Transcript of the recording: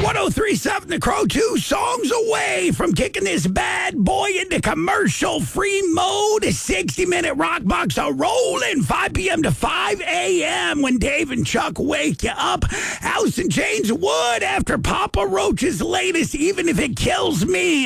1037 The Crow, 2 songs away from kicking this bad boy into commercial-free mode. A 60-minute rock box a rolling 5 p.m. to 5 a.m. when Dave and Chuck wake you up. Alice in Chains Wood after Papa Roach's latest, Even If It Kills Me.